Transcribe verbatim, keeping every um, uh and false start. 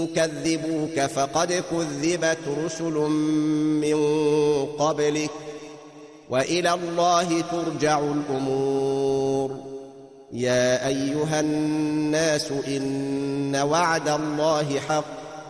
كذبوك فقد كذبت رسل من قبلك وإلى الله ترجع الأمور. يا أيها الناس إن وعد الله حق